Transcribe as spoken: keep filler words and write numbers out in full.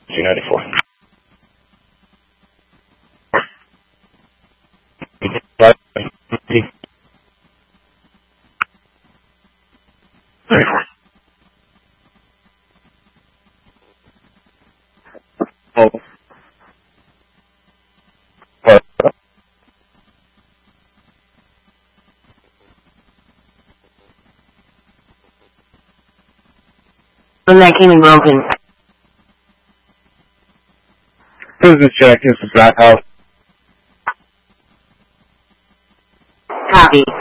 G ninety-four. Oh. What? When that came in broken. Business check, this is Black House. Copy.